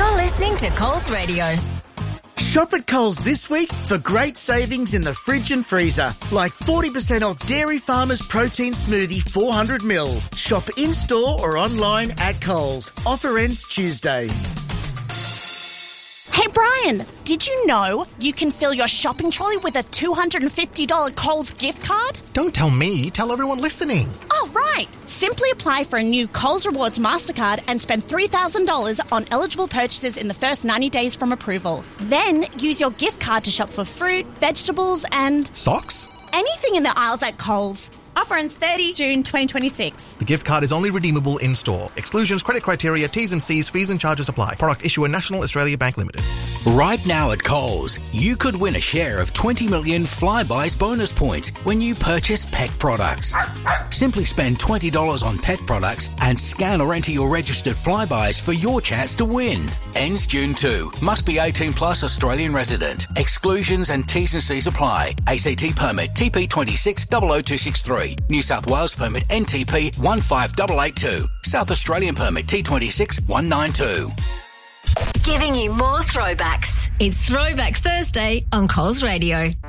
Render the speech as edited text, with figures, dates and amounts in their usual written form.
You're listening to Coles Radio. Shop at Coles this week for great savings in the fridge and freezer, like 40% off Dairy Farmers Protein Smoothie 400ml. Shop in-store or online at Coles. Offer ends Tuesday. Hey Brian, did you know you can fill your shopping trolley with a $250 Coles gift card? Don't tell me, tell everyone listening. Oh, right. Simply apply for a new Coles Rewards MasterCard and spend $3,000 on eligible purchases in the first 90 days from approval. Then use your gift card to shop for fruit, vegetables and... Socks? anything in the aisles at Coles. Offer ends 30 June 2026. The gift card is only redeemable in-store. Exclusions, credit criteria, T's and C's, fees and charges apply. Product issuer National Australia Bank Limited. Right now at Coles, you could win a share of 20 million Flybuys bonus points when you purchase pet products. Simply spend $20 on pet products and scan or enter your registered Flybuys for your chance to win. Ends June 2. Must be 18 plus Australian resident. Exclusions and T's and C's apply. ACT permit TP26 00263. New South Wales permit NTP 15882. South Australian permit T26 192. Giving you more throwbacks. It's Throwback Thursday on Coles Radio.